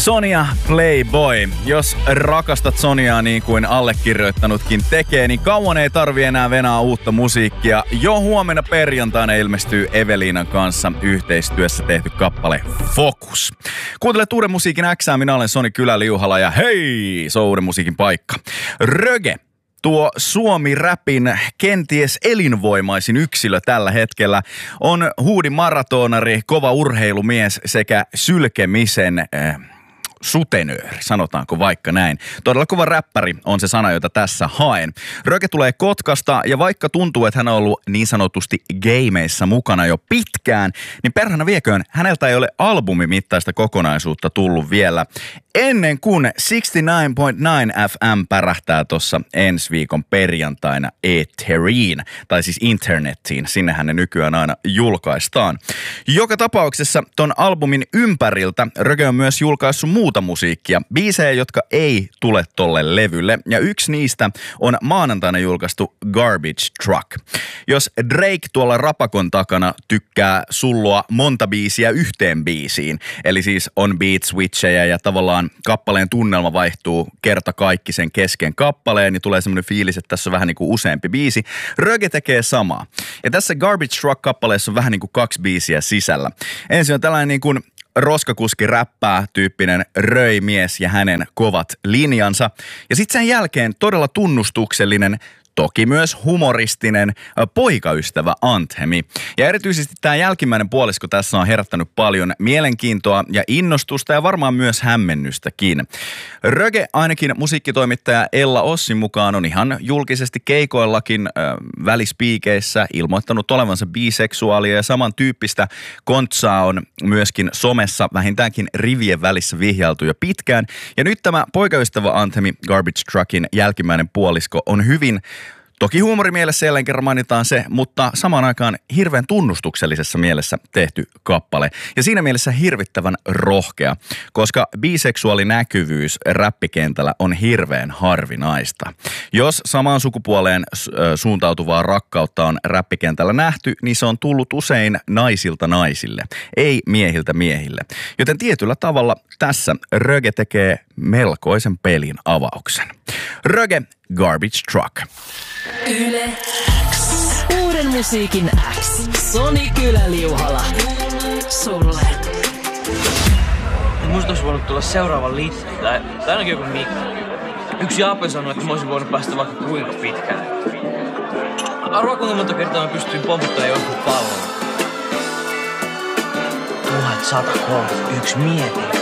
Sonia Playboy. Jos rakastat Soniaa niin kuin allekirjoittanutkin tekee, niin kauan ei tarvi enää venaa uutta musiikkia. Jo huomenna perjantaina ilmestyy Eveliinan kanssa yhteistyössä tehty kappale Focus. Kuuntelet uuden musiikin Xää, minä olen Soni Kylä-Liuhala ja hei, se on uuden musiikin paikka. Röge. Tuo Suomi-räpin kenties elinvoimaisin yksilö tällä hetkellä on huudimaratonari, kova urheilumies sekä sylkemisen sutenööri, sanotaanko vaikka näin. Todella kova räppäri on se sana, jota tässä haen. Röge tulee Kotkasta ja vaikka tuntuu, että hän on ollut niin sanotusti gameissa mukana jo pitkään, niin perhana vieköön, häneltä ei ole albumimittaista kokonaisuutta tullut vielä. Ennen kuin 69.9 FM pärähtää tuossa ensi viikon perjantaina eetteriin, tai siis internettiin, sinnehän ne nykyään aina julkaistaan. Joka tapauksessa ton albumin ympäriltä Röge on myös julkaissut muuta musiikkia, biisejä, jotka ei tule tolle levylle, ja yksi niistä on maanantaina julkaistu Garbage Truck. Jos Drake tuolla rapakon takana tykkää sulloa monta biisiä yhteen biisiin, eli siis on beat switchejä ja tavallaan kappaleen tunnelma vaihtuu kerta kaikki sen kesken kappaleen, niin tulee semmoinen fiilis, että tässä on vähän niin kuin useampi biisi. Röge tekee samaa. Ja tässä Garbage Truck-kappaleessa on vähän niin kuin 2 biisiä sisällä. Ensin on tällainen niin kuin roskakuski räppää tyyppinen röimies ja hänen kovat linjansa. Ja sitten sen jälkeen todella tunnustuksellinen, toki myös humoristinen poikaystävä anthemi. Ja erityisesti tämä jälkimmäinen puolisko tässä on herättänyt paljon mielenkiintoa ja innostusta ja varmaan myös hämmennystäkin. Röge ainakin musiikkitoimittaja Ella Ossin mukaan on ihan julkisesti keikoillakin välispiikeissä ilmoittanut olevansa biseksuaalia ja samantyyppistä kontsaa on myöskin somessa vähintäänkin rivien välissä vihjailtu jo pitkään. Ja nyt tämä poikaystävä anthemi Garbage Truckin jälkimmäinen puolisko on hyvin, toki huumorimielessä jälleen kerran mainitaan se, mutta samaan aikaan hirveän tunnustuksellisessa mielessä tehty kappale. Ja siinä mielessä hirvittävän rohkea, koska biseksuaalinäkyvyys räppikentällä on hirveän harvinaista. Jos samaan sukupuoleen suuntautuvaa rakkautta on räppikentällä nähty, niin se on tullut usein naisilta naisille, ei miehiltä miehille. Joten tietyllä tavalla tässä Röge tekee melkoisen pelin avauksen. Röge, Garbage Truck. Yle X. Uuden musiikin X. Soni Kylä-Liuhala. Sulle. Musta olisi voinut tulla seuraava liitti, tai ainakin joku Mikko. Yksi Jaape sanoi, että mä olisin voinut päästä vaikka kuinka pitkään. Arvaa kuinka monta kertaa mä pystyin pompittamaan jonkun pallon. 1131 mieti.